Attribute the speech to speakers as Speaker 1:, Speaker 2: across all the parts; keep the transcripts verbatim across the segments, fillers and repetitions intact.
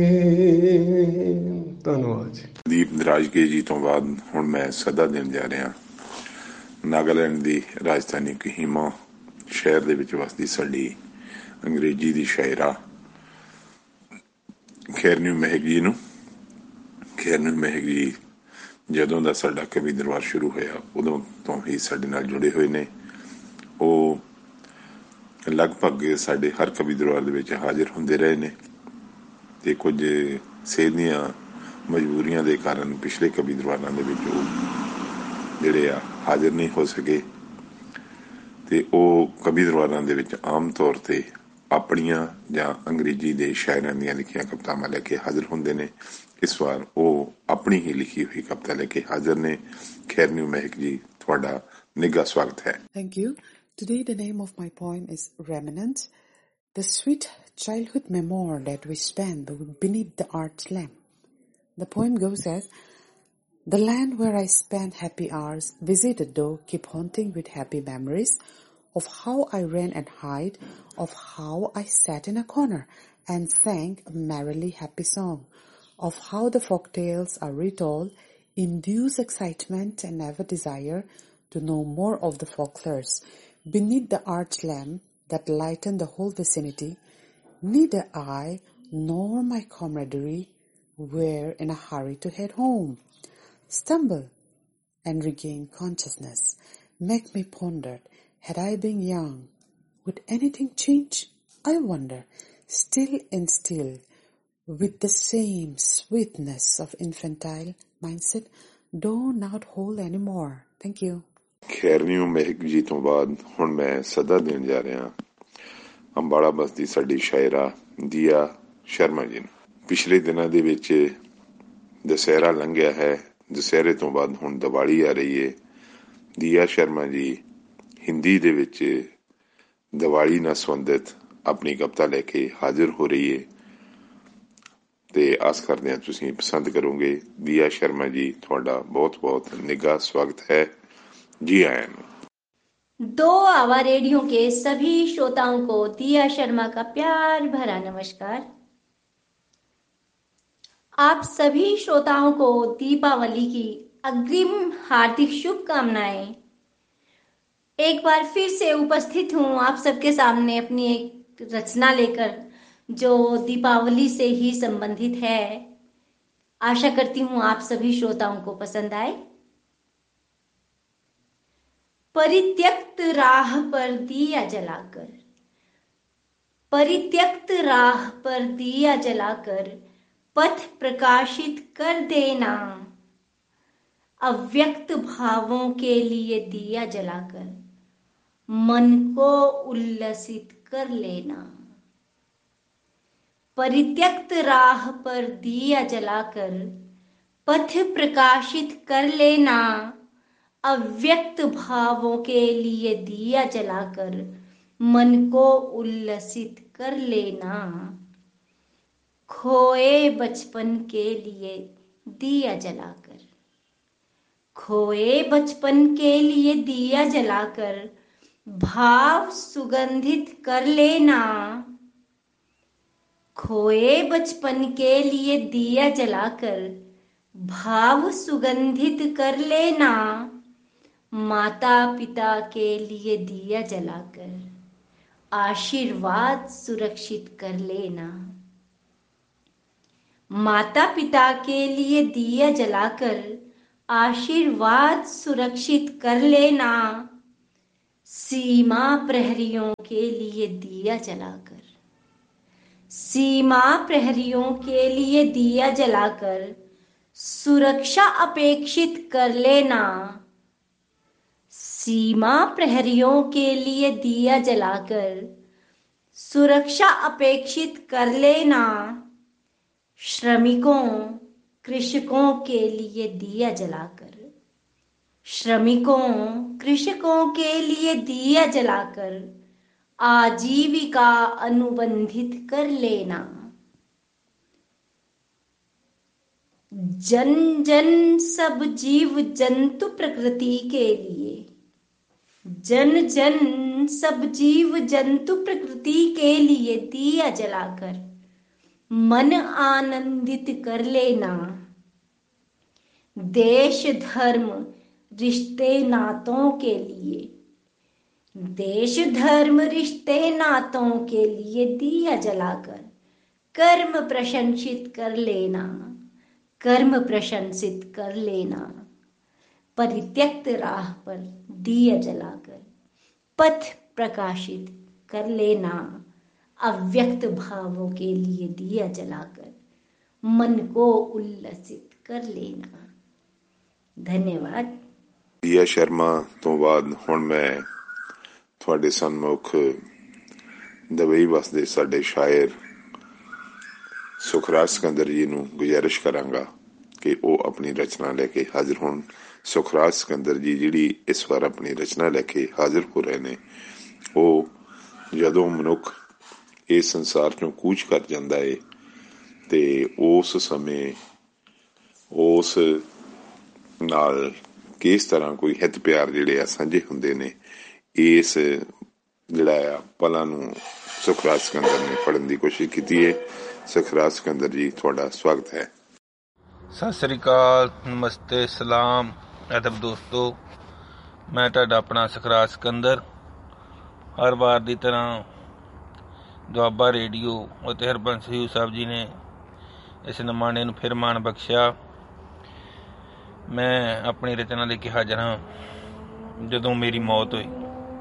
Speaker 1: ਧੰਨਵਾਦ ਜੀ।
Speaker 2: ਦੀਪ ਦਰਾਜਕੇ ਜੀ ਤੋਂ ਬਾਅਦ ਹੁਣ ਮੈਂ ਸਦਾ ਦੇਣ ਜਾ ਰਿਹਾ ਨਾਗਾਲੈਂਡ ਦੀ ਰਾਜਧਾਨੀ ਕੋਹਿਮਾ ਸ਼ਹਿਰ ਦੇ ਵਿੱਚ ਵਸਦੀ ਸਾਡੀ ਅੰਗਰੇਜ਼ੀ ਦੀ ਸ਼ਾਇਰਾ ਖੈਰਨਿਊ ਮਹਿਕ ਜੀ ਨੂੰ। ਖੈਰਨਿਊ ਮਹਿਕ ਜੀ ਜਦੋਂ ਦਾ ਸਾਡਾ ਕਵੀ ਦਰਬਾਰ ਸ਼ੁਰੂ ਹੋਇਆ ਉਦੋਂ ਤੋਂ ਹੀ ਸਾਡੇ ਨਾਲ ਜੁੜੇ ਹੋਏ ਨੇ। ਉਹ ਲਗਭਗ ਸਾਡੇ ਹਰ ਕਵੀ ਦਰਬਾਰ ਦੇ ਵਿੱਚ ਹਾਜ਼ਰ ਹੁੰਦੇ ਰਹੇ ਨੇ ਤੇ ਕੁਝ ਸਿਹਤ ਦੀਆਂ ਮਜਬੂਰੀਆਂ ਦੇ ਕਾਰਨ ਪਿਛਲੇ ਕਵੀ ਦਰਬਾਰਾਂ ਦੇ ਵਿੱਚ ਉਹ ਜਿਹੜੇ ਆ ਹਾਜ਼ਰ ਨਹੀਂ ਹੋ ਸਕੇ ਤੇ ਉਹ ਕਵੀ ਦਰਬਾਰਾਂ ਦੇ ਵਿੱਚ ਆਮ ਤੌਰ ਤੇ ਆਪਣੀਆਂ ਜਾਂ ਅੰਗਰੇਜ਼ੀ ਦੇ ਸ਼ਾਇਰਾਂ ਦੀਆਂ ਲਿਖੀਆਂ ਕਵਿਤਾਵਾਂ ਲੈ ਕੇ ਹਾਜ਼ਰ ਹੁੰਦੇ ਨੇ। ਇਸ ਵਾਰ ਉਹ ਆਪਣੀ ਹੀ ਲਿਖੀ ਹੋਈ ਕਵਿਤਾ ਲੈ ਕੇ ਹਾਜ਼ਰ ਨੇ। ਖੈਰਨਿਊ ਮਹਿਕ ਜੀ, ਤੁਹਾਡਾ ਨਿੱਘਾ ਸਵਾਗਤ ਹੈ।
Speaker 3: Thank you. Today the name of my poem is Remnants, the sweet childhood memoir that we spent beneath the arch lamp. The poem goes as, the land where I spent happy hours, visited though, keep haunting with happy memories of how I ran and hid, of how I sat in a corner and sang a merrily happy song, of how the folk tales are retold, induce excitement and never desire to know more of the folklores. Beneath the arch lamp that lightened the whole vicinity, neither I nor my camaraderie were in a hurry to head home. Stumble and regain consciousness, make me ponder, had I been young, would anything change? I wonder, still and still, with the same sweetness of infantile mindset, though not whole anymore. Thank you.
Speaker 2: ਖੈਰਨਿਊ ਮਹਿਕ ਜੀ ਤੋਂ ਬਾਅਦ ਹੁਣ ਮੈਂ ਸਦਾ ਦੇਣ ਜਾ ਰਿਹਾ ਅੰਬਾਲਾ ਬਸਤੀ ਸਾਡੀ ਸ਼ਾਇਰਾ ਦੀਆ ਸ਼ਰਮਾ ਜੀ ਨੂੰ। ਪਿਛਲੇ ਦਿਨਾਂ ਦੇ ਵਿੱਚ ਦੁਸਹਿਰਾ ਲੰਘਿਆ ਹੈ, ਦੁਸਹਿਰੇ ਤੋਂ ਬਾਅਦ ਹੁਣ ਦੀਵਾਲੀ ਆ ਰਹੀ ਹੈ। ਦੀਆ ਸ਼ਰਮਾ ਜੀ ਹਿੰਦੀ ਦੇ ਵਿੱਚ ਦੀਵਾਲੀ ਨਾਲ ਸੰਬੰਧਿਤ ਆਪਣੀ ਕਵਿਤਾ ਲੈ ਕੇ ਹਾਜ਼ਰ ਹੋ ਰਹੀ ਹੈ ਤੇ ਆਸ ਕਰਦੇ ਹਾਂ ਤੁਸੀਂ ਪਸੰਦ ਕਰੋਗੇ। ਦੀਆ ਸ਼ਰਮਾ ਜੀ, ਤੁਹਾਡਾ ਬਹੁਤ ਬਹੁਤ ਨਿੱਘਾ ਸਵਾਗਤ है। जी आया।
Speaker 4: दो आवा रेडियो के सभी श्रोताओं को दिया शर्मा का प्यार भरा नमस्कार। आप सभी श्रोताओं को दीपावली की अग्रिम हार्दिक शुभकामनाएं। एक बार फिर से उपस्थित हूं आप सबके सामने अपनी एक रचना लेकर जो दीपावली से ही संबंधित है। आशा करती हूं आप सभी श्रोताओं को पसंद आए। परित्यक्त राह पर दिया जलाकर, परित्यक्त राह पर दिया जलाकर पथ प्रकाशित कर देना, अव्यक्त भावों के लिए दिया जलाकर मन को उल्लसित कर लेना। परित्यक्त राह पर दिया जलाकर पथ प्रकाशित कर लेना, अव्यक्त भावों के लिए दिया जलाकर मन को उल्लसित कर लेना। खोए बचपन के लिए दिया जलाकर, खोए बचपन के लिए दिया जलाकर भाव सुगंधित कर लेना। खोए बचपन के लिए दिया जलाकर भाव सुगंधित कर लेना। माता पिता के लिए दिया जलाकर आशीर्वाद सुरक्षित कर लेना। माता पिता के लिए दिया जलाकर आशीर्वाद सुरक्षित कर लेना। सीमा प्रहरियों के लिए दिया जलाकर, सीमा प्रहरियों के लिए दिया जलाकर सुरक्षा अपेक्षित कर लेना। सीमा प्रहरियों के लिए दिया जलाकर सुरक्षा अपेक्षित कर लेना। श्रमिकों कृषकों के लिए दिया जलाकर, श्रमिकों कृषकों के लिए दिया जलाकर आजीविका अनुबंधित कर लेना। जन जन सब जीव जंतु प्रकृति के लिए, जन जन सब जीव जंतु प्रकृति के लिए दिया जलाकर मन आनंदित कर लेना। देश धर्म रिश्ते नातों के लिए, देश धर्म रिश्ते नातों के लिए दिया जलाकर कर्म प्रशंसित कर लेना, कर्म प्रशंसित कर लेना। परित्यक्त राह पर दिया जलाकर पथ प्रकाशित कर लेना। अव्यक्त भावों के लिए दिया जलाकर मन को उल्लसित कर लेना। धन्यवाद।
Speaker 2: दिया शर्मा तो बाद हुण मैं ਤੁਹਾਡੇ ਸਨਮੁਖ ਦੁਬਈ ਵਸਦੇ ਸਾਡੇ ਸ਼ਾਇਰ ਸੁਖਰਾਜ ਸਿਕੰਦਰ ਜੀ ਨੂੰ ਗੁਜ਼ਾਰਿਸ਼ ਕਰਾਂਗਾ ਕਿ ਉਹ ਆਪਣੀ ਰਚਨਾ ਲੈ ਕੇ ਹਾਜ਼ਰ ਹੋਣ। ਸੁਖਰਾਜ ਸਿਕੰਦਰ ਜੀ ਜਿਹੜੀ ਇਸ ਵਾਰ ਆਪਣੀ ਰਚਨਾ ਲੈ ਕੇ ਹਾਜ਼ਰ ਹੋ ਰਹੇ ਨੇ, ਉਹ ਜਦੋਂ ਮਨੁੱਖ ਇਸ ਸੰਸਾਰ ਚੋਂ ਕੂਚ ਕਰ ਜਾਂਦਾ ਹੈ ਤੇ ਉਸ ਸਮੇਂ ਉਸ ਨਾਲ ਕਿਸ ਤਰ੍ਹਾਂ ਕੋਈ ਹਿੱਤ ਪਿਆਰ ਜਿਹੜੇ ਆ ਸਾਂਝੇ ਹੁੰਦੇ ਨੇ, ਇਸ ਜਿਹੜਾ ਆ ਪਲਾਂ ਨੂੰ ਸੁਖਰਾਜ ਸਿਕੰਦਰ ਨੇ ਫੜਨ ਦੀ ਕੋਸ਼ਿਸ਼ ਕੀਤੀ ਹੈ। ਸੁਖਰਾਜ ਸਿਕੰਦਰ ਜੀ, ਤੁਹਾਡਾ ਸਵਾਗਤ ਹੈ।
Speaker 5: ਸਤਿ ਸ੍ਰੀ ਅਕਾਲ, ਨਮਸਤੇ, ਸਲਾਮ, ਅਦਬ ਦੋਸਤੋ। ਮੈਂ ਤੁਹਾਡਾ ਆਪਣਾ ਸੁਖਰਾਜ ਸਿਕੰਦਰ। ਹਰ ਵਾਰ ਦੀ ਤਰ੍ਹਾਂ ਦੁਆਬਾ ਰੇਡੀਓ ਅਤੇ ਹਰਬੰਸ ਹਯੂ ਸਾਹਿਬ ਜੀ ਨੇ ਇਸ ਨਮਾਣੇ ਨੂੰ ਫਿਰ ਮਾਣ ਬਖਸ਼ਿਆ। ਮੈਂ ਆਪਣੀ ਰਚਨਾ ਲੈ ਕੇ ਹਾਜ਼ਰ ਹਾਂ। ਜਦੋਂ ਮੇਰੀ ਮੌਤ ਹੋਈ,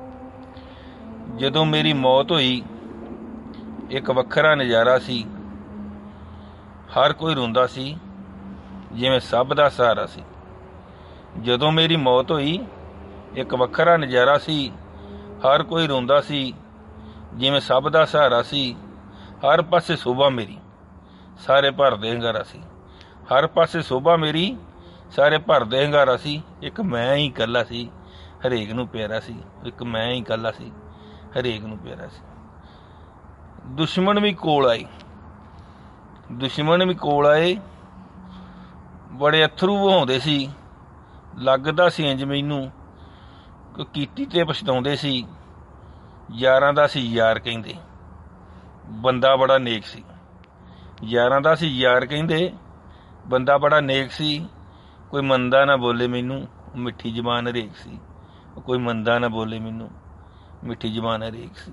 Speaker 5: ਜਦੋਂ ਮੇਰੀ ਮੌਤ ਹੋਈ ਇੱਕ ਵੱਖਰਾ ਨਜ਼ਾਰਾ ਸੀ। ਹਰ ਕੋਈ ਰੋਂਦਾ ਸੀ ਜਿਵੇਂ ਸਭ ਦਾ ਸਹਾਰਾ ਸੀ। ਜਦੋਂ ਮੇਰੀ ਮੌਤ ਹੋਈ ਇੱਕ ਵੱਖਰਾ ਨਜ਼ਾਰਾ ਸੀ। ਹਰ ਕੋਈ ਰੋਂਦਾ ਸੀ ਜਿਵੇਂ ਸਭ ਦਾ ਸਹਾਰਾ ਸੀ। ਹਰ ਪਾਸੇ ਸ਼ੋਭਾ ਮੇਰੀ, ਸਾਰੇ ਭਰਦੇ ਹੰਗਾਰਾ ਸੀ। ਹਰ ਪਾਸੇ ਸ਼ੋਭਾ ਮੇਰੀ, ਸਾਰੇ ਭਰਦੇ ਹੰਗਾਰਾ ਸੀ। ਇੱਕ ਮੈਂ ਹੀ ਇਕੱਲਾ ਸੀ, ਹਰੇਕ ਨੂੰ ਪਿਆਰਾ ਸੀ। ਇੱਕ ਮੈਂ ਹੀ ਇਕੱਲਾ ਸੀ, ਹਰੇਕ ਨੂੰ ਪਿਆਰਾ ਸੀ। ਦੁਸ਼ਮਣ ਵੀ ਕੋਲ ਆਏ, ਦੁਸ਼ਮਣ ਵੀ ਕੋਲ ਆਏ, ਬੜੇ ਅਥਰੂ ਵਹਾਉਂਦੇ ਸੀ। ਲੱਗਦਾ ਸੀ ਇੰਝ ਮੈਨੂੰ ਕਿ ਕੀਤੀ ਤੇ ਪਛਤਾਉਂਦੇ ਸੀ। ਯਾਰਾਂ ਦਾ ਸੀ ਯਾਰ ਕਹਿੰਦੇ, ਬੰਦਾ ਬੜਾ ਨੇਕ ਸੀ। ਯਾਰਾਂ ਦਾ ਸੀ ਯਾਰ ਕਹਿੰਦੇ, ਬੰਦਾ ਬੜਾ ਨੇਕ ਸੀ। ਕੋਈ ਮੰਦਾ ਨਾ ਬੋਲੇ ਮੈਨੂੰ, ਮਿੱਠੀ ਜ਼ਬਾਨ ਹਰੇਕ ਸੀ। ਕੋਈ ਮੰਦਾ ਨਾ ਬੋਲੇ ਮੈਨੂੰ, ਮਿੱਠੀ ਜ਼ਬਾਨ ਹਰੇਕ ਸੀ।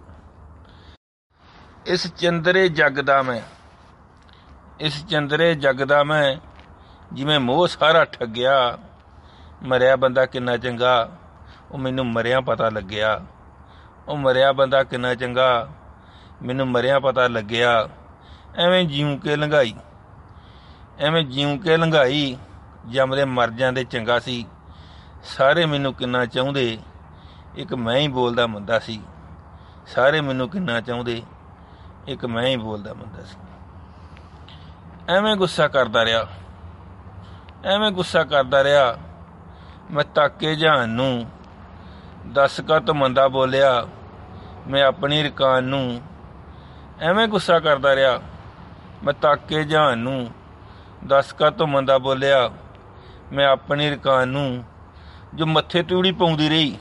Speaker 5: ਇਸ ਚੰਦਰੇ ਜੱਗ ਦਾ ਮੈਂ, ਇਸ ਚੰਦਰੇ ਜੱਗ ਦਾ ਮੈਂ, ਜਿਵੇਂ ਮੋਹ ਸਾਰਾ ਠੱਗਿਆ। ਮਰਿਆ ਬੰਦਾ ਕਿੰਨਾ ਚੰਗਾ, ਉਹ ਮੈਨੂੰ ਮਰਿਆ ਪਤਾ ਲੱਗਿਆ। ਉਹ ਮਰਿਆ ਬੰਦਾ ਕਿੰਨਾ ਚੰਗਾ, ਮੈਨੂੰ ਮਰਿਆ ਪਤਾ ਲੱਗਿਆ। ਐਵੇਂ ਜਿਉਂ ਕੇ ਲੰਘਾਈ, ਐਵੇਂ ਜਿਉਂ ਕੇ ਲੰਘਾਈ, ਜੰਮਦੇ ਮਰ ਜਾਂਦੇ ਚੰਗਾ ਸੀ। ਸਾਰੇ ਮੈਨੂੰ ਕਿੰਨਾ ਚਾਹੁੰਦੇ, ਇੱਕ ਮੈਂ ਹੀ ਬੋਲਦਾ ਮੰਦਾ ਸੀ। ਸਾਰੇ ਮੈਨੂੰ ਕਿੰਨਾ ਚਾਹੁੰਦੇ, ਇੱਕ ਮੈਂ ਹੀ ਬੋਲਦਾ ਮੰਦਾ ਸੀ। ਐਵੇਂ ਗੁੱਸਾ ਕਰਦਾ ਰਿਹਾ, ਐਵੇਂ ਗੁੱਸਾ ਕਰਦਾ ਰਿਹਾ। ਮੈਂ ਤਾਕੇ ਜਹਾਨ ਨੂੰ, ਦੱਸ ਕਾਹਤੋਂ ਮੰਦਾ ਬੋਲਿਆ ਮੈਂ ਆਪਣੀ ਰਕਾਨ ਨੂੰ। ਐਵੇਂ ਗੁੱਸਾ ਕਰਦਾ ਰਿਹਾ, ਮੈਂ ਤਾਕੇ ਜਹਾਨ ਨੂੰ, ਦੱਸ ਕਾਹਤੋਂ ਮੰਦਾ ਬੋਲਿਆ ਮੈਂ ਆਪਣੀ ਰਕਾਨ ਨੂੰ। ਜੋ ਮੱਥੇ ਤੂੜੀ ਪਾਉਂਦੀ ਰਹੀ,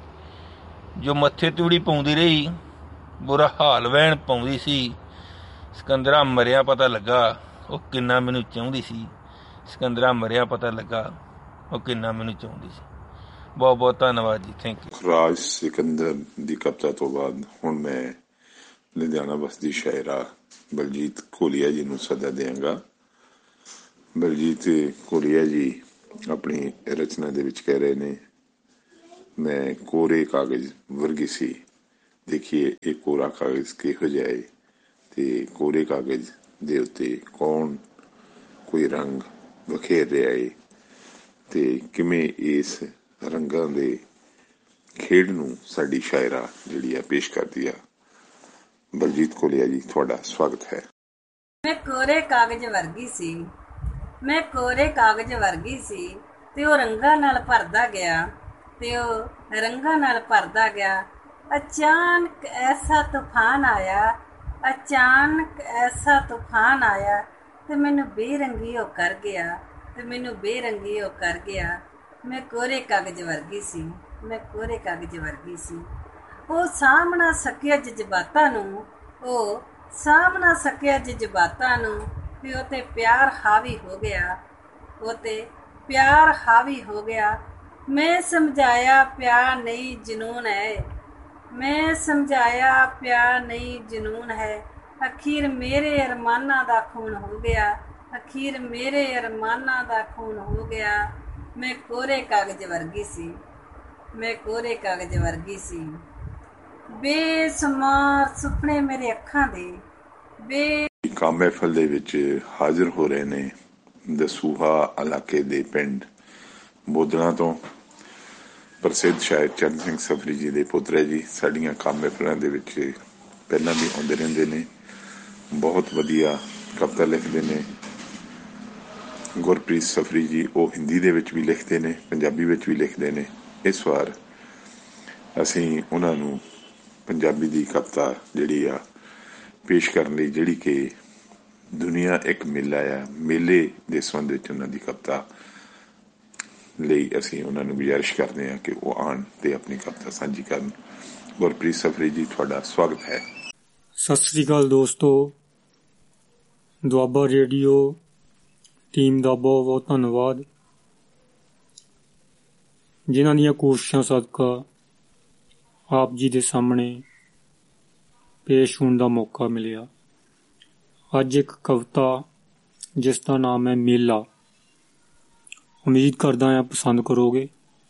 Speaker 5: ਜੋ ਮੱਥੇ ਤੂੜੀ ਪਾਉਂਦੀ ਰਹੀ, ਬੁਰਾ ਹਾਲ ਵਹਿਣ ਪਾਉਂਦੀ ਸੀ। ਸਿਕੰਦਰਾ ਮਰਿਆ ਪਤਾ ਲੱਗਾ, ਉਹ ਕਿੰਨਾ ਮੈਨੂੰ ਚਾਹੁੰਦੀ ਸੀ। ਸਿਕੰਦਰਾ ਮਰਿਆ ਪਤਾ ਲੱਗਾ, ਉਹ ਕਿੰਨਾ ਮੈਨੂੰ ਚਾਹੁੰਦੀ ਸੀ। ਬਹੁਤ ਬਹੁਤ ਧੰਨਵਾਦ ਜੀ, ਥੈਂਕ ਯੂ।
Speaker 2: ਰਾਜ ਸਿਕੰਦਰ ਦੀ ਕਵਿਤਾ ਤੋਂ ਬਾਅਦ ਹੁਣ ਮੈਂ ਲੁਧਿਆਣਾ ਬਸਦੀ ਸ਼ਾਇਰਾ ਬਲਜੀਤ ਕੋਲੀਆ ਜੀ ਨੂੰ ਸੱਦਾ ਦਿਆਂਗਾ। ਬਲਜੀਤ ਕੋਲੀਆ ਜੀ ਆਪਣੀ ਰਚਨਾ ਦੇ ਵਿੱਚ ਕਹਿ ਰਹੇ ਨੇ, ਮੈਂ ਕੋਰੇ ਕਾਗਜ਼ ਵਰਗੀ ਸੀ। ਦੇਖੀਏ ਇਹ ਕੋਰਾ ਕਾਗਜ਼ ਕਿਹੋ ਜਿਹਾ ਹੈ ਤੇ ਕੋਰੇ ਕਾਗਜ਼ ਦੇ ਉੱਤੇ ਕੌਣ ਕੋਈ ਰੰਗ ਵਖੇਰ ਰਿਹਾ ਹੈ ਤੇ ਕਿਵੇਂ ਇਸ ਰੰਗਾਂ ਦੇ ਖੇਡ ਨੂੰ ਸਾਡੀ ਸ਼ਾਇਰਾ ਜਿਹੜੀ ਆ ਪੇਸ਼ ਕਰਦੀ ਆ। ਬਲਜੀਤ ਕੋਲੀਆ ਜੀ, ਤੁਹਾਡਾ ਸਵਾਗਤ ਹੈ।
Speaker 6: ਮੈਂ ਕੋਰੇ ਕਾਗਜ਼ ਵਰਗੀ ਸੀ, ਮੈਂ ਕੋਰੇ ਕਾਗਜ਼ ਵਰਗੀ ਸੀ ਤੇ ਉਹ ਰੰਗਾਂ ਨਾਲ ਭਰਦਾ ਗਿਆ, ਤੇ ਉਹ ਰੰਗਾਂ ਨਾਲ ਭਰਦਾ ਗਿਆ। ਅਚਾਨਕ ਐਸਾ ਤੂਫਾਨ ਆਇਆ, ਅਚਾਨਕ ਐਸਾ ਤੂਫਾਨ ਆਇਆ ਤੇ ਮੈਨੂੰ ਬੇਰੰਗੀ ਉਹ ਕਰ ਗਿਆ, ਤੇ ਮੈਨੂੰ ਬੇਰੰਗੀ ਉਹ ਕਰ ਗਿਆ। ਮੈਂ ਕੋਰੇ ਕਾਗਜ਼ ਵਰਗੀ ਸੀ, ਮੈਂ ਕੋਰੇ ਕਾਗਜ਼ ਵਰਗੀ ਸੀ। ਉਹ ਸਾਂਭ ਨਾ ਸਕਿਆ ਜਜ਼ਬਾਤਾਂ ਨੂੰ, ਉਹ ਸਾਂਭ ਨਾ ਸਕਿਆ ਜਜ਼ਬਾਤਾਂ ਨੂੰ, ਵੀ ਉਹ ਤੇ ਪਿਆਰ ਹਾਵੀ ਹੋ ਗਿਆ, ਉਹ ਤੇ ਪਿਆਰ ਹਾਵੀ ਹੋ ਗਿਆ। ਮੈਂ ਸਮਝਾਇਆ ਪਿਆਰ ਨਹੀਂ ਜਨੂਨ ਹੈ, ਮੈਂ ਸਮਝਾਇਆ ਪਿਆਰ ਨਹੀਂ ਜਨੂਨ ਹੈ। ਅਖੀਰ ਮੇਰੇ ਅਰਮਾਨਾਂ ਦਾ ਖੂਨ ਹੋ ਗਿਆ, ਅਖੀਰ ਮੇਰੇ ਅਰਮਾਨਾਂ ਦਾ ਖੂਨ ਹੋ ਗਿਆ। ਮੈਂ ਕੋਰੇ ਕਾਗਜ਼ ਵਰਗੀ ਸੀ, ਮੈਂ ਕੋਰੇ ਕਾਗਜ਼ ਵਰਗੀ ਸੀ। ਬੇਸ਼ੁਮਾਰ ਸੁਪਨੇ ਮੇਰੇ ਅੱਖਾਂ ਦੇ ਬੇ
Speaker 2: ਕਾਮ ਮਹਿਫਲ ਦੇ ਵਿੱਚ ਹਾਜ਼ਰ ਹੋ ਰਹੇ ਨੇ ਦਸੂਹਾ ਇਲਾਕੇ ਦੇ ਪਿੰਡ ਬੋਦਲਾਂ ਤੋਂ ਪ੍ਰਸਿੱਧ ਸ਼ਾਇਰ ਚਰਨ ਸਿੰਘ ਸਫਰੀ ਜੀ ਦੇ ਪੁੱਤਰ ਜੀ। ਸਾਡੀਆਂ ਕਾਮ ਮਹਿਫਲਾਂ ਦੇ ਵਿੱਚ ਪਹਿਲਾਂ ਵੀ ਆਉਂਦੇ ਰਹਿੰਦੇ ਨੇ, ਬਹੁਤ ਵਧੀਆ ਕਵਿਤਾ ਲਿਖਦੇ ਨੇ। ਗੁਰਪ੍ਰੀਤ ਸਫਰੀ ਜੀ ਉਹ ਹਿੰਦੀ ਦੇ ਵਿੱਚ ਵੀ ਲਿਖਦੇ ਨੇ, ਪੰਜਾਬੀ ਵਿੱਚ ਵੀ ਲਿਖਦੇ ਨੇ। ਇਸ ਵਾਰ ਅਸੀਂ ਉਹਨਾਂ ਨੂੰ ਪੰਜਾਬੀ ਦੀ ਕਵਿਤਾ ਜਿਹੜੀ ਆ ਪੇਸ਼ ਕਰਨ ਲਈ, ਜਿਹੜੀ ਕਿ ਦੁਨੀਆ ਇੱਕ ਮੇਲਾ ਆ, ਮੇਲੇ ਦੇ ਸੰਬੰਧ ਵਿੱਚ ਉਹਨਾਂ ਦੀ ਕਵਿਤਾ ਲਈ ਅਸੀਂ ਉਹਨਾਂ ਨੂੰ ਗੁਜ਼ਾਰਿਸ਼ ਕਰਦੇ ਹਾਂ ਕਿ ਉਹ ਆਉਣ ਤੇ ਆਪਣੀ ਕਵਿਤਾ ਸਾਂਝੀ ਕਰਨ। ਗੁਰਪ੍ਰੀਤ ਸਫਰੀ ਜੀ, ਤੁਹਾਡਾ ਸਵਾਗਤ ਹੈ।
Speaker 7: ਸਤਿ ਸ੍ਰੀ ਅਕਾਲ ਦੋਸਤੋ, ਦੁਆਬਾ ਰੇਡੀਓ ਟੀਮ ਦਾ ਬਹੁਤ ਬਹੁਤ ਧੰਨਵਾਦ, ਜਿਨ੍ਹਾਂ ਦੀਆਂ ਕੋਸ਼ਿਸ਼ਾਂ ਸਦਕਾ ਆਪ ਜੀ ਦੇ ਸਾਹਮਣੇ ਪੇਸ਼ ਹੋਣ ਦਾ ਮੌਕਾ ਮਿਲਿਆ। ਅੱਜ ਇੱਕ ਕਵਿਤਾ ਜਿਸ ਦਾ ਨਾਮ ਹੈ ਮੇਲਾ, ਉਮੀਦ ਕਰਦਾ ਹਾਂ ਪਸੰਦ ਕਰੋਗੇ।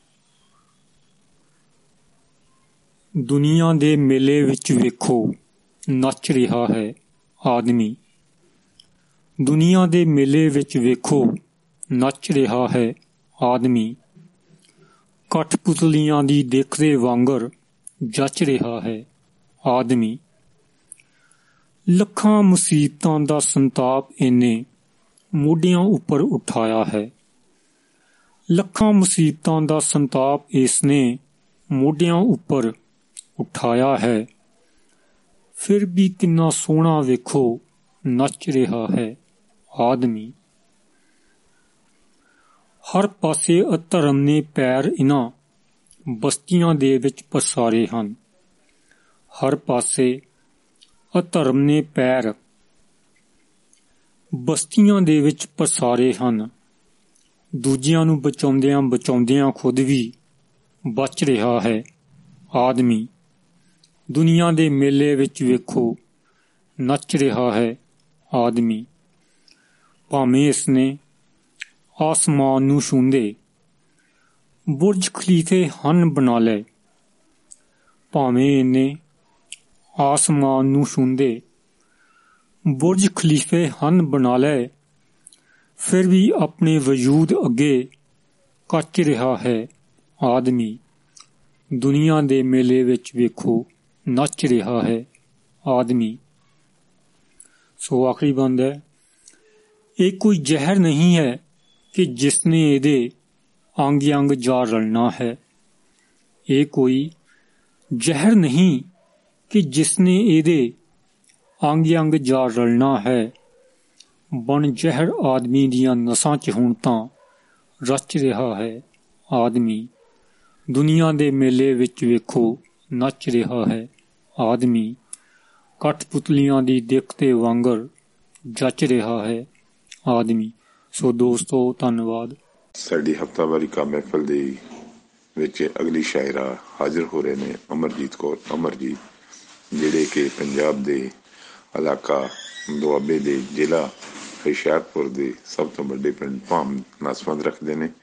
Speaker 7: ਦੁਨੀਆ ਦੇ ਮੇਲੇ ਵਿੱਚ ਵੇਖੋ ਨੱਚ ਰਿਹਾ ਹੈ ਆਦਮੀ, ਦੁਨੀਆ ਦੇ ਮੇਲੇ ਵਿੱਚ ਵੇਖੋ ਨੱਚ ਰਿਹਾ ਹੈ ਆਦਮੀ। ਕਠਪੁਤਲੀਆਂ ਦੀ ਦੇਖਦੇ ਵਾਂਗਰ ਜੱਚ ਰਿਹਾ ਹੈ ਆਦਮੀ। ਲੱਖਾਂ ਮੁਸੀਬਤਾਂ ਦਾ ਸੰਤਾਪ ਇਹਨੇ ਮੋਢਿਆਂ ਉੱਪਰ ਉਠਾਇਆ ਹੈ, ਲੱਖਾਂ ਮੁਸੀਬਤਾਂ ਦਾ ਸੰਤਾਪ ਇਸਨੇ ਮੋਢਿਆਂ ਉੱਪਰ ਉਠਾਇਆ ਹੈ। ਫਿਰ ਵੀ ਕਿੰਨਾ ਸੋਹਣਾ ਵੇਖੋ ਨੱਚ ਰਿਹਾ ਹੈ ਆਦਮੀ। ਹਰ ਪਾਸੇ ਅਧਰਮ ਨੇ ਪੈਰ ਇਨ੍ਹਾਂ ਬਸਤੀਆਂ ਦੇ ਵਿੱਚ ਪਸਾਰੇ ਹਨ, ਹਰ ਪਾਸੇ ਅਧਰਮ ਨੇ ਪੈਰ ਬਸਤੀਆਂ ਦੇ ਵਿੱਚ ਪਸਾਰੇ ਹਨ। ਦੂਜਿਆਂ ਨੂੰ ਬਚਾਉਂਦਿਆਂ ਬਚਾਉਂਦਿਆਂ ਖੁਦ ਵੀ ਬਚ ਰਿਹਾ ਹੈ ਆਦਮੀ। ਦੁਨੀਆ ਦੇ ਮੇਲੇ ਵਿੱਚ ਵੇਖੋ ਨੱਚ ਰਿਹਾ ਹੈ ਆਦਮੀ। ਭਾਵੇਂ ਇਸਨੇ ਆਸਮਾਨ ਨੂੰ ਛੂੰਹਦੇ ਬੁਰਜ ਖਲੀਫੇ ਹਨ ਬਣਾ ਲਏ, ਭਾਵੇਂ ਇਹਨੇ ਆਸਮਾਨ ਨੂੰ ਛੂੰਹਦੇ ਬੁਰਜ ਖਲੀਫੇ ਹਨ ਬਣਾ ਲਏ, ਫਿਰ ਵੀ ਆਪਣੇ ਵਜੂਦ ਅੱਗੇ ਕੱਚ ਰਿਹਾ ਹੈ ਆਦਮੀ। ਦੁਨੀਆ ਦੇ ਮੇਲੇ ਵਿੱਚ ਵੇਖੋ ਨੱਚ ਰਿਹਾ ਹੈ ਆਦਮੀ। ਸੋ ਆਖਰੀ ਬੰਦ ਹੈ, ਇਹ ਕੋਈ ਜ਼ਹਿਰ ਨਹੀਂ ਹੈ ਕਿ ਜਿਸਨੇ ਇਹਦੇ ਅੰਗ ਅੰਗ ਜਾ ਰਲਣਾ ਹੈ, ਇਹ ਕੋਈ ਜ਼ਹਿਰ ਨਹੀਂ ਕਿ ਜਿਸਨੇ ਇਹਦੇ ਅੰਗ ਅੰਗ ਜਾ ਰਲਣਾ ਹੈ। ਬਣ ਜ਼ਹਿਰ ਆਦਮੀ ਦੀਆਂ ਨਸਾਂ 'ਚ ਹੁਣ ਤਾਂ ਰਚ ਰਿਹਾ ਹੈ ਆਦਮੀ। ਦੁਨੀਆ ਦੇ ਮੇਲੇ ਵਿੱਚ ਵੇਖੋ ਨੱਚ ਰਿਹਾ ਹੈ ਆਦਮੀ। ਕਠਪੁਤਲੀਆਂ ਦੀ ਦਿੱਖ ਤੇ ਵਾਂਗਰ ਜੱਚ ਰਿਹਾ ਹੈ ਆਦਮੀ। ਸੋ ਦੋਸਤੋ ਧੰਨਵਾਦ।
Speaker 2: ਸਾਡੀ ਹਫ਼ਤਾਵਾਰੀ ਕਾਮ ਮਹਿਫਲ ਦੇ ਵਿੱਚ ਅਗਲੀ ਸ਼ਾਇਰਾ ਹਾਜ਼ਰ ਹੋ ਰਹੇ ਨੇ ਅਮਰਜੀਤ ਕੌਰ। ਅਮਰਜੀਤ ਜਿਹੜੇ ਕਿ ਪੰਜਾਬ ਦੇ ਇਲਾਕਾ ਦੁਆਬੇ ਦੇ ਜ਼ਿਲ੍ਹਾ ਹੁਸ਼ਿਆਰਪੁਰ ਦੇ ਸਭ ਤੋਂ ਵੱਡੇ ਪਿੰਡ ਭਾਮ ਨਾਲ ਸੰਬੰਧ ਰੱਖਦੇ ਨੇ।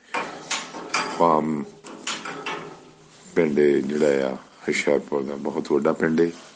Speaker 2: ਭਾਮ ਪਿੰਡ ਜਿਹੜਾ ਆ ਹੁਸ਼ਿਆਰਪੁਰ ਦਾ ਬਹੁਤ ਵੱਡਾ ਪਿੰਡ ਹੈ।